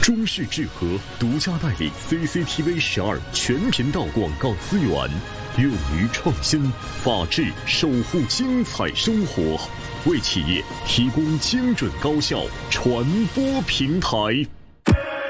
中式智和独家代理 CCTV12全频道广告资源，勇于创新，法治守护精彩生活，为企业提供精准高效传播平台。